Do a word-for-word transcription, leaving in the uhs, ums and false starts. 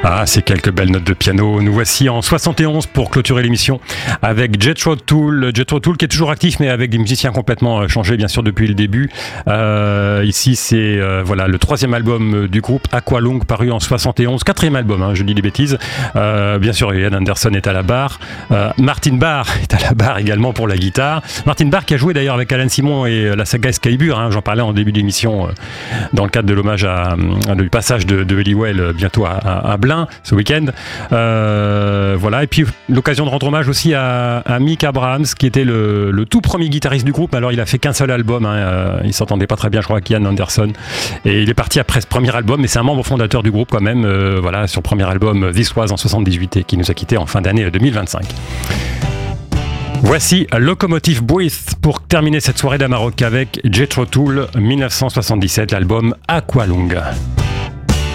Ah, ces quelques belles notes de piano. Nous voici en soixante et onze pour clôturer l'émission avec Jethro Tull. Jethro Tull qui est toujours actif mais avec des musiciens complètement changés bien sûr depuis le début. Euh, ici c'est euh, voilà le troisième album du groupe Aqualung paru en soixante et onze. Quatrième album, hein, je dis des bêtises. Euh, bien sûr Ian Anderson est à la barre. Euh, Martin Barre est à la barre également pour la guitare. Martin Barre qui a joué d'ailleurs avec Alan Simon et la saga Excalibur. Hein, j'en parlais en début d'émission euh, dans le cadre de l'hommage à, à, du passage de, de Halliwell bientôt à, à, à Blain ce week-end. Euh, voilà, et puis l'occasion de rendre hommage aussi à, à Mick Abrahams qui était le, le tout premier guitariste du groupe. Alors il a fait qu'un seul album, hein, euh, il s'entendait pas très bien je crois avec Ian Anderson et il est parti après ce premier album, mais c'est un membre fondateur du groupe quand même, euh, voilà, sur le premier album This Was en soixante-dix-huit et qui nous a quittés en fin d'année deux mille vingt-cinq. Voici Locomotive Breath pour terminer cette soirée d'Amarok avec Jethro Tull mille neuf cent soixante-dix-sept, l'album Aqualung.